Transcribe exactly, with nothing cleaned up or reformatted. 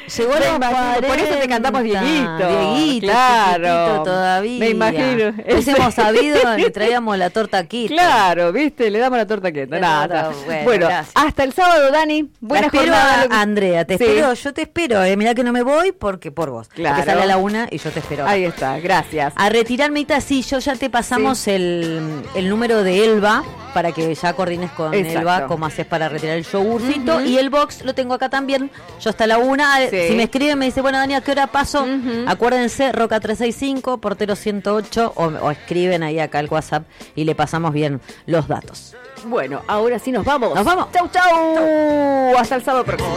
Llegó Me los imagino, cuarenta. por eso te cantamos Dieguito. Dieguito, Claro. chiquitito todavía. Me imagino. Hubiésemos sabido, le traíamos la torta aquí. Claro, viste, le damos la torta quieta. Le Nada. damos la- bueno, Bueno, gracias. hasta el sábado, Dani. Buena Te espero jornada. a- lo que- Andrea, te Sí. espero, yo te espero. Eh. Mirá que no me voy porque por vos. Claro. Porque sale a la una y yo te espero. Ahí está, gracias. A retirarme, Ita, sí, yo ya te pasamos Sí. el, el número de Elba para que ya coordines con Exacto. Elba cómo haces para retirar el yogurcito. Ujú. Y el box lo tengo acá también. Yo hasta la una. Sí. Si me escribe, me dice, bueno, Dani, ¿a qué hora paso? Ujú. Acuérdense, Roca trescientos sesenta y cinco, portero ciento ocho, o, o escriben ahí acá al WhatsApp y le pasamos bien los datos. Bueno, ahora sí nos vamos. Nos vamos. Chau, chau. Hasta el sábado próximo.